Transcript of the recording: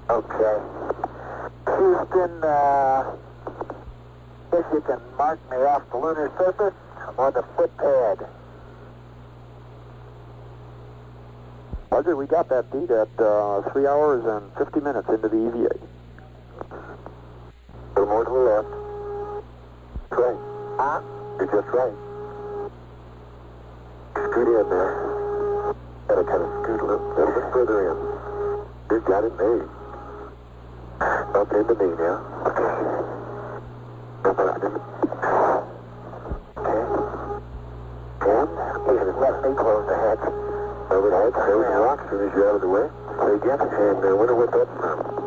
Okay. Houston, if you can mark me off the lunar surface, I'm on the footpad. Roger, we got that beat at 3 hours and 50 minutes into the EVA. A little more to the left. Right. Huh? You're just right. Scoot in there. Gotta kind of scoot a little bit further in. You've got it made. Up into me now. Okay.